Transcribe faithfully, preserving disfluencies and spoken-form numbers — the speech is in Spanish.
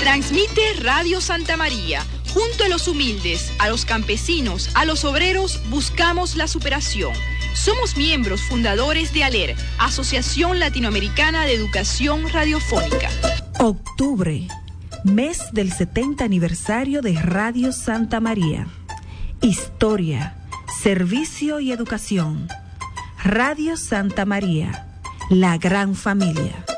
Transmite Radio Santa María. Junto a los humildes, a los campesinos, a los obreros, buscamos la superación. Somos miembros fundadores de ALER, Asociación Latinoamericana de Educación Radiofónica. Octubre, mes del setenta aniversario de Radio Santa María. Historia, servicio y educación. Radio Santa María, la gran familia.